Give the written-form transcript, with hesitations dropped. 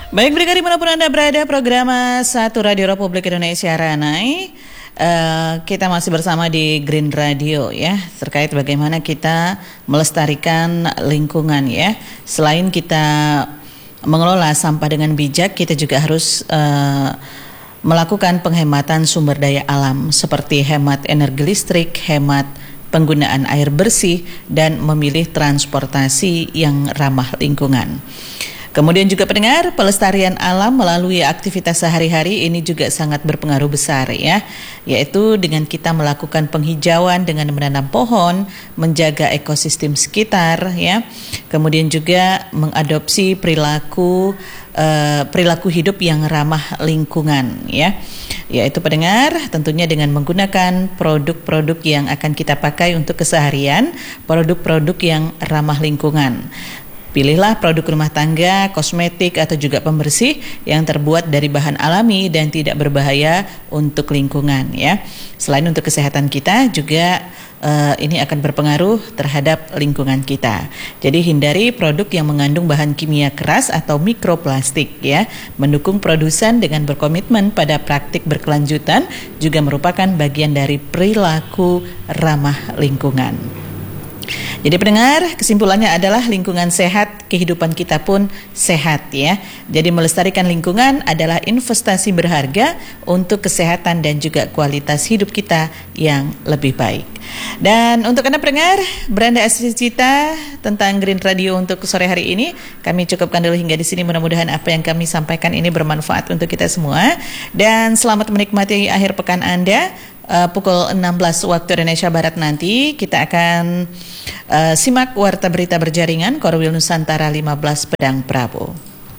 Baik, berikut dimanapun Anda berada, program Satu Radio Republik Indonesia Ranai. Kita masih bersama di Green Radio ya, terkait bagaimana kita melestarikan lingkungan ya. Selain kita mengelola sampah dengan bijak, kita juga harus melakukan penghematan sumber daya alam seperti hemat energi listrik, hemat penggunaan air bersih, dan memilih transportasi yang ramah lingkungan. Kemudian juga pendengar, pelestarian alam melalui aktivitas sehari-hari ini juga sangat berpengaruh besar ya, yaitu dengan kita melakukan penghijauan dengan menanam pohon, menjaga ekosistem sekitar ya. Kemudian juga mengadopsi perilaku hidup yang ramah lingkungan ya. Yaitu pendengar, tentunya dengan menggunakan produk-produk yang akan kita pakai untuk keseharian, produk-produk yang ramah lingkungan. Pilihlah produk rumah tangga, kosmetik, atau juga pembersih yang terbuat dari bahan alami dan tidak berbahaya untuk lingkungan ya. Selain untuk kesehatan kita juga ini akan berpengaruh terhadap lingkungan kita. Jadi hindari produk yang mengandung bahan kimia keras atau mikroplastik ya. Mendukung produsen dengan berkomitmen pada praktik berkelanjutan juga merupakan bagian dari perilaku ramah lingkungan. Jadi pendengar, kesimpulannya adalah lingkungan sehat, kehidupan kita pun sehat ya. Jadi melestarikan lingkungan adalah investasi berharga untuk kesehatan dan juga kualitas hidup kita yang lebih baik. Dan untuk Anda pendengar, Branda Asicita tentang Green Radio untuk sore hari ini, kami cukupkan dulu hingga di sini. Mudah-mudahan apa yang kami sampaikan ini bermanfaat untuk kita semua. Dan selamat menikmati akhir pekan Anda. Pukul 16 waktu Indonesia Barat nanti kita akan simak Warta Berita Berjaringan Korwil Nusantara 15 Pedang Prabu.